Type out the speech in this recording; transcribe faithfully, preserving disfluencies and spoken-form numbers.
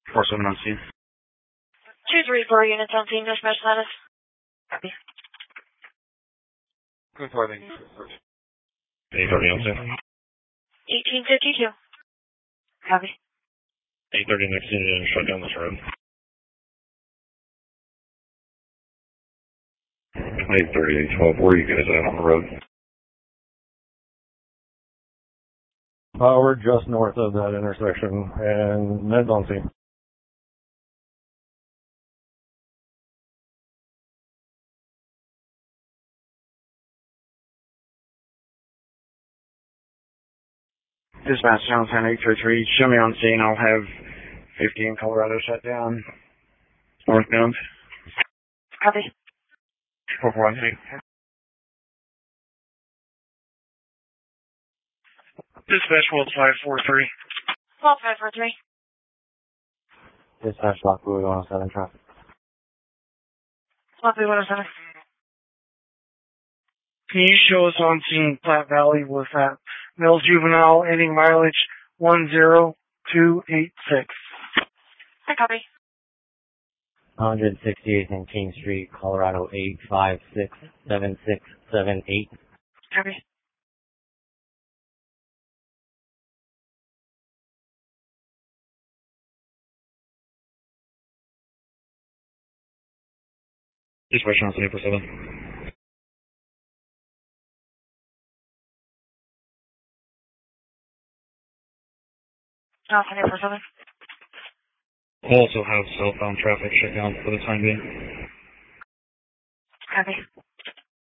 four seven on scene. two three four units on scene, dispatch status. Copy. Good morning. eight thirty on scene. eighteen fifty-two. Copy. eight thirty next scene and shut down this road. eight thirty, eight twelve, where are you guys at on the road? Uh, we're just north of that intersection, and Ned's on scene. Dispatch Channel ten eight three three, show me on scene. I'll have fifteen Colorado shut down. Northbound. Copy. four four one three. Dispatch World five four three. twelve five four three. Dispatch Lockwood one oh seven traffic. Lockwood one oh seven. Can you show us on scene Platte Valley with that male juvenile ending mileage one zero two eight six? I copy. one sixty-eighth and King Street, Colorado eight five six seven six seven eight. Copy. Dispatch Channel ten eight four seven. Oh, ten eight four seven. We'll also have southbound traffic shut down for the time being. Copy.